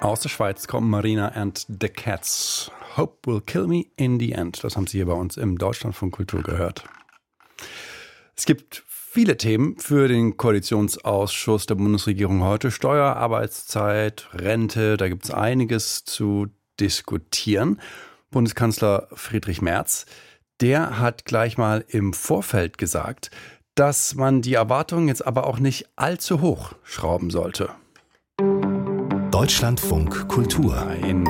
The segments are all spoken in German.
Aus der Schweiz kommen Marina and the Cats. Hope will kill me in the end. Das haben Sie hier bei uns im Deutschlandfunk Kultur gehört. Es gibt viele Themen für den Koalitionsausschuss der Bundesregierung heute. Steuer, Arbeitszeit, Rente, da gibt es einiges zu diskutieren. Bundeskanzler Friedrich Merz, der hat gleich mal im Vorfeld gesagt, dass man die Erwartungen jetzt aber auch nicht allzu hoch schrauben sollte. Deutschlandfunk Kultur. Nein.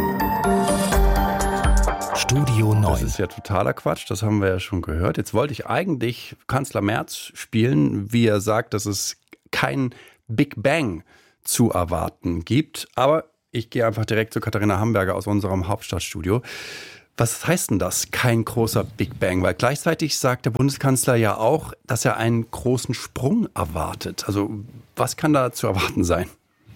Studio 9. Das ist ja totaler Quatsch, das haben wir ja schon gehört. Jetzt wollte ich eigentlich Kanzler Merz spielen, wie er sagt, dass es kein Big Bang zu erwarten gibt. Aber ich gehe einfach direkt zu Katharina Hamburger aus unserem Hauptstadtstudio. Was heißt denn das, kein großer Big Bang? Weil gleichzeitig sagt der Bundeskanzler ja auch, dass er einen großen Sprung erwartet. Also was kann da zu erwarten sein?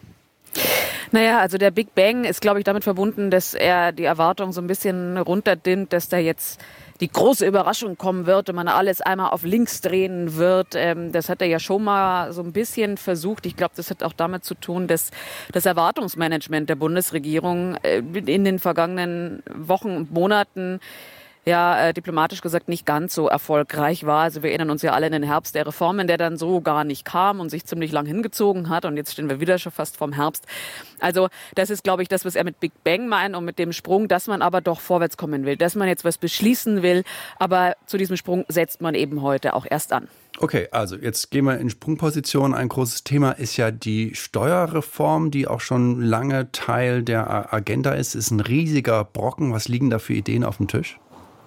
Naja, also der Big Bang ist, glaube ich, damit verbunden, dass er die Erwartung so ein bisschen runterdimmt, dass da jetzt die große Überraschung kommen wird und man alles einmal auf links drehen wird. Das hat er ja schon mal so ein bisschen versucht. Ich glaube, das hat auch damit zu tun, dass das Erwartungsmanagement der Bundesregierung in den vergangenen Wochen und Monaten diplomatisch gesagt nicht ganz so erfolgreich war. Also wir erinnern uns ja alle an den Herbst der Reformen, der dann so gar nicht kam und sich ziemlich lang hingezogen hat. Und jetzt stehen wir wieder schon fast vorm Herbst. Also das ist, glaube ich, das, was er mit Big Bang meint und mit dem Sprung, dass man aber doch vorwärts kommen will, dass man jetzt was beschließen will. Aber zu diesem Sprung setzt man eben heute auch erst an. Okay, also jetzt gehen wir in Sprungposition. Ein großes Thema ist ja die Steuerreform, die auch schon lange Teil der Agenda ist. Ist ein riesiger Brocken. Was liegen da für Ideen auf dem Tisch?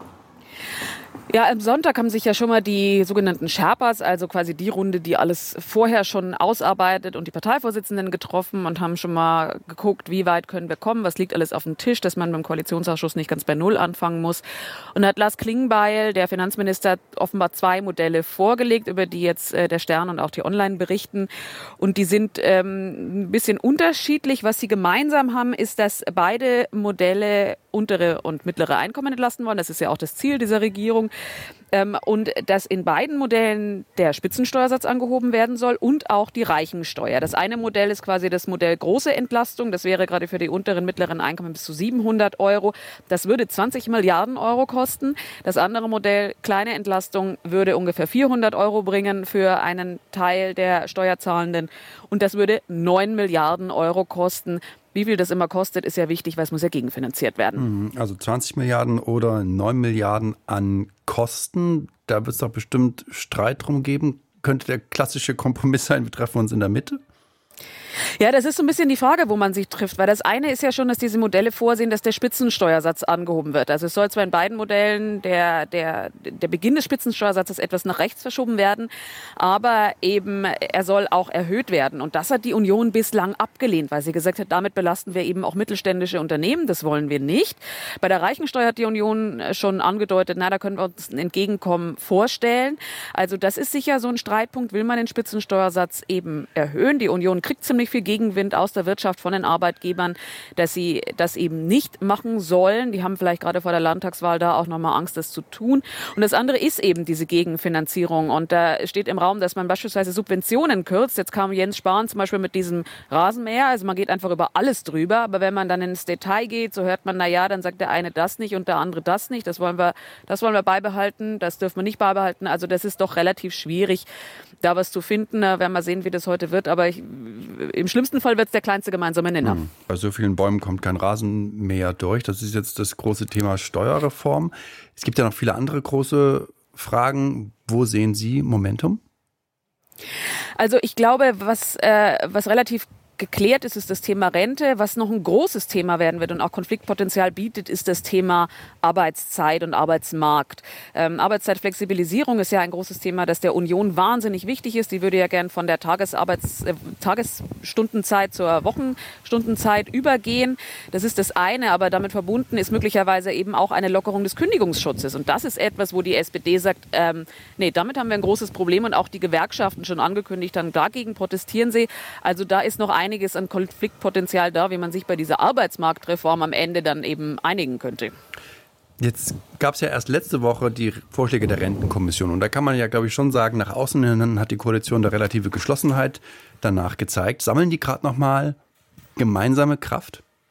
Ja, am Sonntag haben sich ja schon mal die sogenannten Sherpas, also quasi die Runde, die alles vorher schon ausarbeitet, und die Parteivorsitzenden getroffen und haben schon mal geguckt, wie weit können wir kommen, was liegt alles auf dem Tisch, dass man beim Koalitionsausschuss nicht ganz bei Null anfangen muss. Und da hat Lars Klingbeil, der Finanzminister, offenbar 2 Modelle vorgelegt, über die jetzt der Stern und auch die Online berichten. Und die sind ein bisschen unterschiedlich. Was sie gemeinsam haben, ist, dass beide Modelle untere und mittlere Einkommen entlasten wollen. Das ist ja auch das Ziel dieser Regierung. Und dass in beiden Modellen der Spitzensteuersatz angehoben werden soll und auch die Reichensteuer. Das eine Modell ist quasi das Modell große Entlastung. Das wäre gerade für die unteren, mittleren Einkommen bis zu 700 Euro. Das würde 20 Milliarden Euro kosten. Das andere Modell, kleine Entlastung, würde ungefähr 400 Euro bringen für einen Teil der Steuerzahlenden. Und das würde 9 Milliarden Euro kosten. Wie viel das immer kostet, ist ja wichtig, weil es muss ja gegenfinanziert werden. Also 20 Milliarden oder 9 Milliarden an Kosten. Da wird es doch bestimmt Streit drum geben. Könnte der klassische Kompromiss sein, wir treffen uns in der Mitte? Ja, das ist so ein bisschen die Frage, wo man sich trifft. Weil das eine ist ja schon, dass diese Modelle vorsehen, dass der Spitzensteuersatz angehoben wird. Also es soll zwar in beiden Modellen der Beginn des Spitzensteuersatzes etwas nach rechts verschoben werden, aber eben er soll auch erhöht werden. Und das hat die Union bislang abgelehnt, weil sie gesagt hat, damit belasten wir eben auch mittelständische Unternehmen. Das wollen wir nicht. Bei der Reichensteuer hat die Union schon angedeutet, da können wir uns ein Entgegenkommen vorstellen. Also das ist sicher so ein Streitpunkt. Will man den Spitzensteuersatz eben erhöhen? Die Union kriegt ziemlich viel Gegenwind aus der Wirtschaft von den Arbeitgebern, dass sie das eben nicht machen sollen. Die haben vielleicht gerade vor der Landtagswahl da auch nochmal Angst, das zu tun. Und das andere ist eben diese Gegenfinanzierung. Und da steht im Raum, dass man beispielsweise Subventionen kürzt. Jetzt kam Jens Spahn zum Beispiel mit diesem Rasenmäher. Also man geht einfach über alles drüber. Aber wenn man dann ins Detail geht, so hört man, dann sagt der eine das nicht und der andere das nicht. Das wollen wir beibehalten. Das dürfen wir nicht beibehalten. Also das ist doch relativ schwierig, da was zu finden. Da werden wir sehen, wie das heute wird. Aber im schlimmsten Fall wird es der kleinste gemeinsame Nenner. Bei so vielen Bäumen kommt kein Rasenmäher durch. Das ist jetzt das große Thema Steuerreform. Es gibt ja noch viele andere große Fragen. Wo sehen Sie Momentum? Also ich glaube, was relativ geklärt ist, ist das Thema Rente. Was noch ein großes Thema werden wird und auch Konfliktpotenzial bietet, ist das Thema Arbeitszeit und Arbeitsmarkt. Arbeitszeitflexibilisierung ist ja ein großes Thema, das der Union wahnsinnig wichtig ist. Die würde ja gern von der Tagesstundenzeit zur Wochenstundenzeit übergehen. Das ist das eine, aber damit verbunden ist möglicherweise eben auch eine Lockerung des Kündigungsschutzes. Und das ist etwas, wo die SPD sagt, nee, damit haben wir ein großes Problem, und auch die Gewerkschaften schon angekündigt haben, dagegen protestieren sie. Also da ist noch einiges an Konfliktpotenzial da, wie man sich bei dieser Arbeitsmarktreform am Ende dann eben einigen könnte. Jetzt gab es ja erst letzte Woche die Vorschläge der Rentenkommission. Und da kann man ja, glaube ich, schon sagen, nach außen hin hat die Koalition da relative Geschlossenheit danach gezeigt. Sammeln die gerade nochmal gemeinsame Kraft?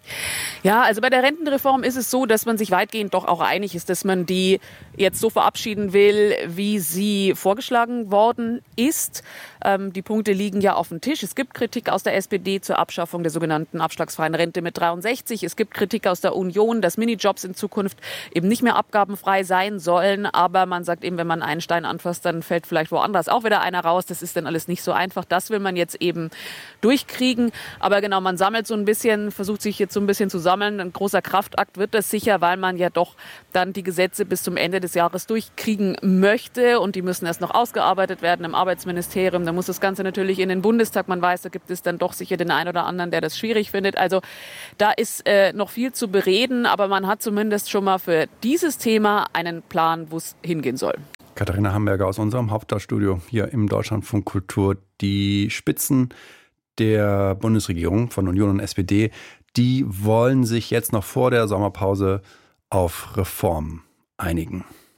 Ja, also bei der Rentenreform ist es so, dass man sich weitgehend doch auch einig ist, dass man die jetzt so verabschieden will, wie sie vorgeschlagen worden ist. Die Punkte liegen ja auf dem Tisch. Es gibt Kritik aus der SPD zur Abschaffung der sogenannten abschlagsfreien Rente mit 63. Es gibt Kritik aus der Union, dass Minijobs in Zukunft eben nicht mehr abgabenfrei sein sollen. Aber man sagt eben, wenn man einen Stein anfasst, dann fällt vielleicht woanders auch wieder einer raus. Das ist dann alles nicht so einfach. Das will man jetzt eben durchkriegen. Aber genau, man sammelt so ein bisschen, versucht sich jetzt so ein bisschen zu sammeln. Ein großer Kraftakt wird das sicher, weil man ja doch dann die Gesetze bis zum Ende des Jahres durchkriegen möchte. Und die müssen erst noch ausgearbeitet werden im Arbeitsministerium. Da muss das Ganze natürlich in den Bundestag. Man weiß, da gibt es dann doch sicher den einen oder anderen, der das schwierig findet. Also da ist noch viel zu bereden. Aber man hat zumindest schon mal für dieses Thema einen Plan, wo es hingehen soll. Katharina Hamburger aus unserem Hauptstadtstudio hier im Deutschlandfunk Kultur. Die Spitzen der Bundesregierung von Union und SPD, die wollen sich jetzt noch vor der Sommerpause auf Reformen einigen.